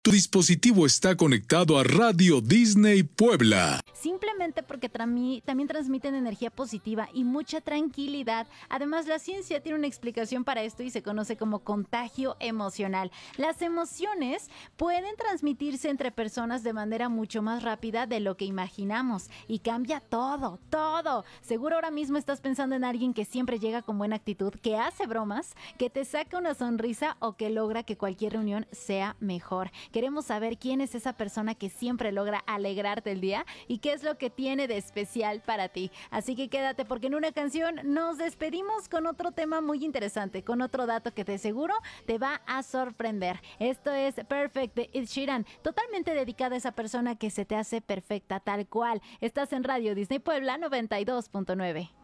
Tu dispositivo está conectado a Radio Disney Puebla. Simplemente porque también transmiten energía positiva y mucha tranquilidad. Además, la ciencia tiene una explicación para esto y se conoce como contagio emocional. Las emociones pueden transmitirse entre personas de manera mucho más rápida de lo que imaginamos y cambia todo, todo. Seguro ahora mismo estás pensando en alguien que siempre llega con buena actitud, que hace bromas, que te saca una sonrisa o que logra que cualquier reunión sea mejor. Queremos saber quién es esa persona que siempre logra alegrarte el día y qué es lo que tiene de especial para ti. Así que quédate porque en una canción nos despedimos con otro tema muy interesante, con otro dato que de seguro te va a sorprender. Esto es Perfect de Ed Sheeran, totalmente dedicada a esa persona que se te hace perfecta tal cual. Estás en Radio Disney Puebla 92.9.